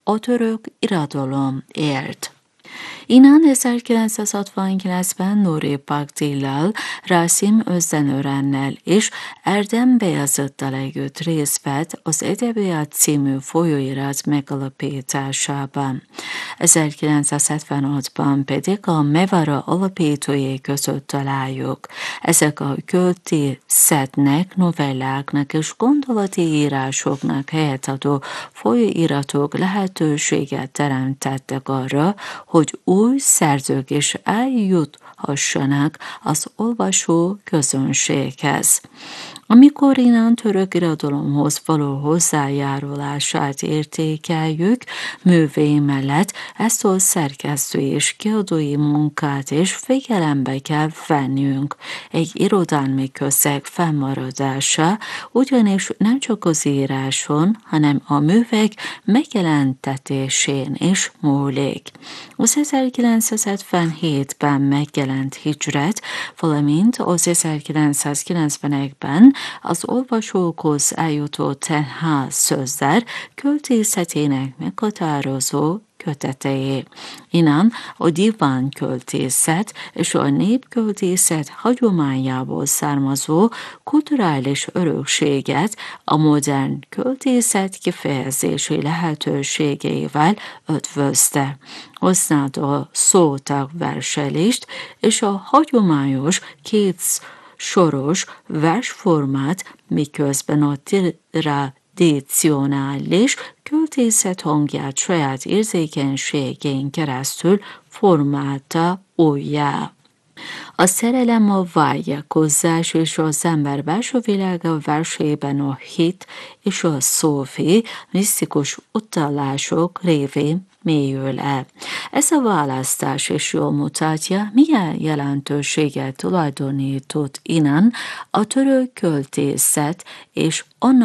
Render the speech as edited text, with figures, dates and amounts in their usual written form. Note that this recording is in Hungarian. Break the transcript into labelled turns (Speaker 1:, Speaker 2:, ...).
Speaker 1: a török irodalom élt. Innen 1969-ben Nuri Pakdillal, Rasim Özdenörennel és Erdem Beyazıt'tal együtt részt vett az Edebiyat című folyóirat megalapításában. 1976-ban pedig a Mevara alapítói között találjuk. Ezek a költészetnek, novelláknak és gondolati írásoknak helyet adó folyóiratok lehetőséget teremtettek arra, hogy új szerzők is eljuthassanak az olvasó közönséghez. Amikor innen török irodalomhoz való hozzájárulását értékeljük, művé mellett ezt a szerkesztői és kiadói munkát is figyelembe kell vennünk. Egy irodalmi közeg fennmaradása ugyanis nem csak az íráson, hanem a művek megjelentetésén is múlik. Az 1977-ben megjelent Hicret, valamint az 1991-ben az olvasókhoz eljutó Tenha Sözler költészetének meghatározó kötetei. Innen a diván költészet és a népköltészet hagyományából származó kulturális örökséget a modern költészet kifejezési lehetőségeivel ötvözte. Használt a szótagverselést és a hagyományos kétsoros versformát, miközben a tradicionális költészet hangját saját érzékenységén keresztül formálta újjá. A szerelem, a vágyakozás és az ember belső világa versében a hit és a szófi misztikus utalások révén mélyül el. Ez a választás is jól mutatja, milyen jelentőséget tulajdonított innen a török költészet és annak